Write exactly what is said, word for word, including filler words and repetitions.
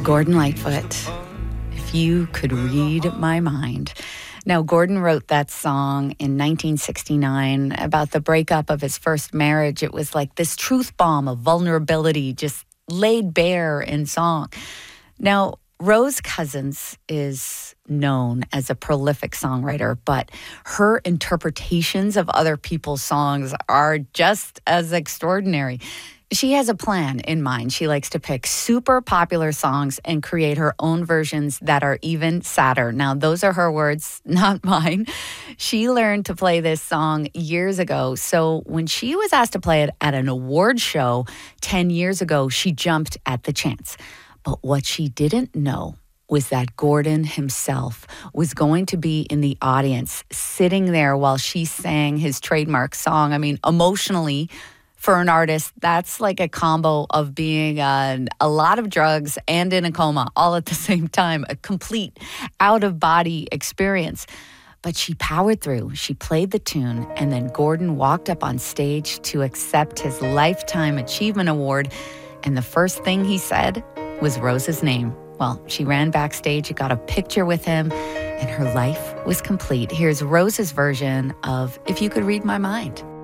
Gordon Lightfoot, If You Could Read My Mind. Now, Gordon wrote that song in nineteen sixty-nine about the breakup of his first marriage. It was like this truth bomb of vulnerability just laid bare in song. Now, Rose Cousins is known as a prolific songwriter, but her interpretations of other people's songs are just as extraordinary. She has a plan in mind. She likes to pick super popular songs and create her own versions that are even sadder. Now, those are her words, not mine. She learned to play this song years ago. So when she was asked to play it at an award show ten years ago, she jumped at the chance. But what she didn't know was that Gordon himself was going to be in the audience, sitting there while she sang his trademark song. I mean, emotionally, for an artist, that's like a combo of being on a lot of drugs and in a coma all at the same time, a complete out-of-body experience. But she powered through. She played the tune, and then Gordon walked up on stage to accept his Lifetime Achievement Award, and the first thing he said was Rose's name. Well, she ran backstage, got a picture with him, and her life was complete. Here's Rose's version of If You Could Read My Mind.